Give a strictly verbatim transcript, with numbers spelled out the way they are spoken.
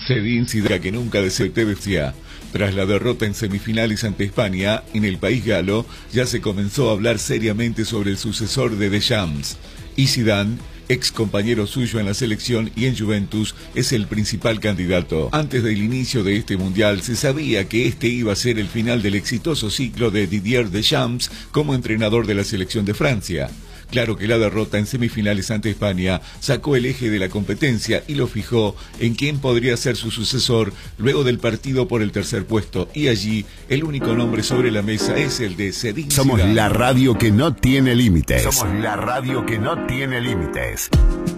Zinedine Zidane, que nunca desaparecía. Tras la derrota en semifinales ante España, en el país galo, ya se comenzó a hablar seriamente sobre el sucesor de Deschamps. Y Zidane, ex compañero suyo en la selección y en Juventus, es el principal candidato. Antes del inicio de este mundial se sabía que este iba a ser el final del exitoso ciclo de Didier Deschamps como entrenador de la selección de Francia. Claro que la derrota en semifinales ante España sacó el eje de la competencia y lo fijó en quién podría ser su sucesor luego del partido por el tercer puesto. Y allí el único nombre sobre la mesa es el de Zinedine Somos Zidane. la radio que no tiene límites. Somos la radio que no tiene límites.